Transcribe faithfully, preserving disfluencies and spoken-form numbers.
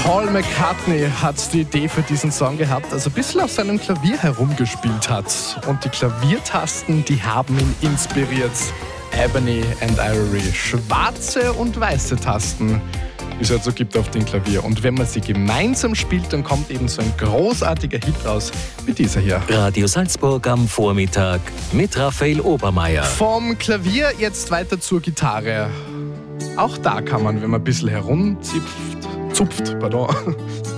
Paul McCartney hat die Idee für diesen Song gehabt, als er ein bisschen auf seinem Klavier herumgespielt hat. Und die Klaviertasten, die haben ihn inspiriert. Ebony and Ivory, schwarze und weiße Tasten, die es halt so gibt auf dem Klavier. Und wenn man sie gemeinsam spielt, dann kommt eben so ein großartiger Hit raus, wie dieser hier. Radio Salzburg am Vormittag mit Raphael Obermeier. Vom Klavier jetzt weiter zur Gitarre. Auch da kann man, wenn man ein bisschen herumzupft, zupft, pardon,